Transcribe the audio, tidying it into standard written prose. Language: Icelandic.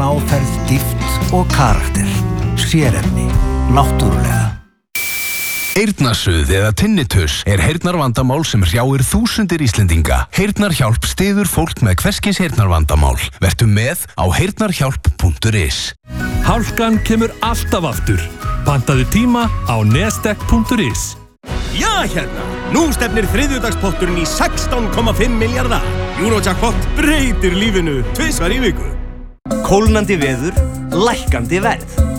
áferð, dýpt og karakter. Sérefni, náttúrulega. Eyrnasuð eða tinnitus heyrnarvandamál sem hrjáir þúsundir Íslendinga. Heyrnarhjálp styður fólk með hvers kyns heyrnarvandamál. Vertu með á heyrnarhjálp.is. Hálkan kemur alltaf aftur. Pantaðu tíma á nestek.is. Já, hérna! Nú stefnir þriðjudagspotturinn í 16,5 milljarða. Eurojackpot breytir lífinu 2 í viku. Kólnandi veður, lækkandi verð.